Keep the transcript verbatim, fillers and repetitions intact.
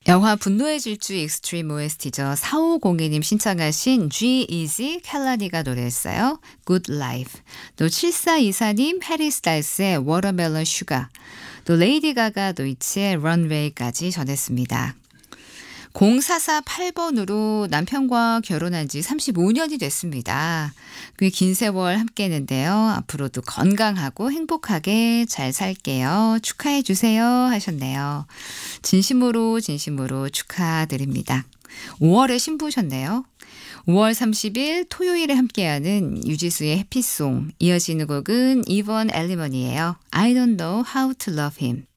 영화 분노의 질주 익스트림 오에스티죠. 사오공이 님 신청하신 G-Eazy, 켈라니가 노래했어요. Good Life. 또 칠사이사 님 해리 스타일스의 Watermelon Sugar. 또 레이디 가가 노이치의 Runway까지 전했습니다. 공사사팔 번으로 남편과 결혼한 지 삼십오 년이 됐습니다. 그 긴 세월 함께 했는데요. 앞으로도 건강하고 행복하게 잘 살게요. 축하해 주세요 하셨네요. 진심으로 진심으로 축하드립니다. 오월에 신부셨네요. 오월 삼십일 토요일에 함께하는 유지수의 해피송. 이어지는 곡은 이번 엘리먼이에요. I don't know how to love him.